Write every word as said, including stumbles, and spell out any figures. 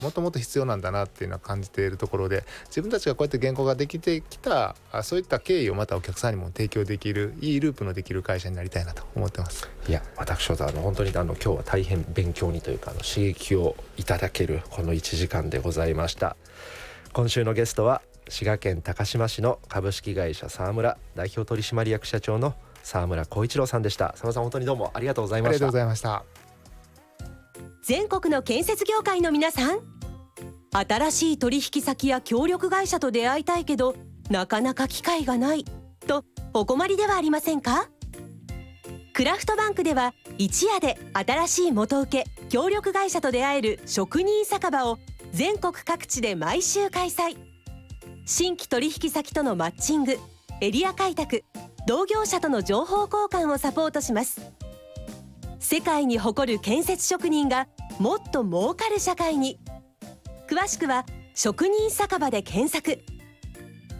もっともっと必要なんだなっていうのは感じているところで、自分たちがこうやって原稿ができてきたあそういった経緯をまたお客さんにも提供できるいいループのできる会社になりたいなと思ってます。 いや私はあの本当にあの今日は大変勉強にというかあの刺激をいただけるこのいちじかんでございました。今週のゲストは滋賀県高島市の株式会社沢村代表取締役社長の沢村光一郎さんでした。沢村さん、本当にどうもありがとうございました。 ありがとうございました。 全国の建設業界の皆さん、新しい取引先や協力会社と出会いたいけどなかなか機会がないとお困りではありませんか？クラフトバンクでは一夜で新しい元請け協力会社と出会える職人酒場を全国各地で毎週開催。新規取引先とのマッチング、エリア開拓、同業者との情報交換をサポートします。世界に誇る建設職人がもっと儲かる社会に。詳しくは職人酒場で検索。